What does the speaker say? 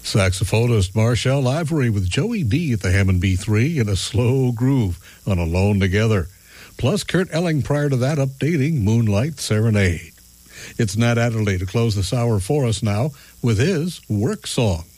Saxophonist Marshall Ivory with Joey D at the Hammond B3 in a slow groove on Alone Together. Plus Kurt Elling prior to that updating Moonlight Serenade. It's Nat Adderley to close this hour for us now with his Work Song.